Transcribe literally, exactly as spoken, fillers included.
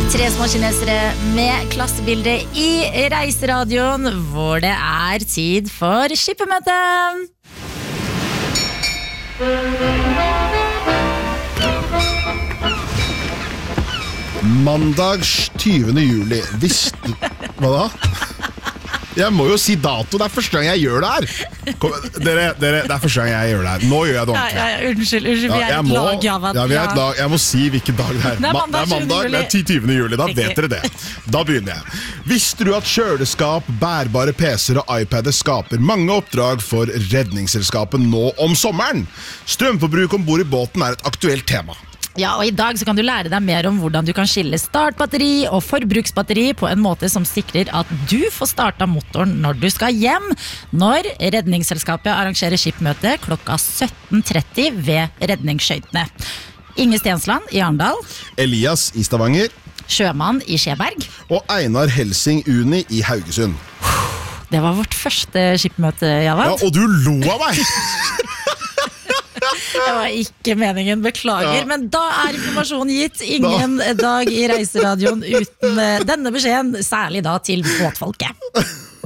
Tre små kinesere med klassebilde i Reiseradioen, hvor det er tid for skippemøte. Mandag tyvende juli. Visste... Hva da? Jeg må jo si dato, det er første gang jeg gjør det her. Kom, dere, dere, det er første gang jeg gjør det her. Nå gjør jeg det ordentlig. Ja, ja, unnskyld, unnskyld, vi er ja, et må, lag, Javan. Ja, vi er et lag. Jeg må si hvilken dag det er. Det er mandag, det er mandag, det er ti tyvende juli, da vet dere det. Da begynner jeg. Visste du at kjøleskap, bærbare P C-er og iPader skaper mange oppdrag for Redningsselskapet nå om sommeren? Strømforbruk ombord i båten er et aktuelt tema. Ja, og i dag så kan du lære deg mer om hvordan du kan skille startbatteri og forbruksbatteri på en måte som sikrer at du får starta motoren når du skal hjem, når Redningsselskapet arrangerer skipmøte klokka sytten tretti ved Redningsskøytene. Inge Stensland i Arendal, Elias i Stavanger Sjømann i Skjeberg og Einar Helsing Uni i Haugesund. Det var vårt første skipmøte, Javan. Ja, og du lo av meg! Det var ikke meningen, beklager, ja. Men da er informasjonen gitt. Ingen da. dag i Reiseradioen uten denne beskjeden, særlig da til båtfolket.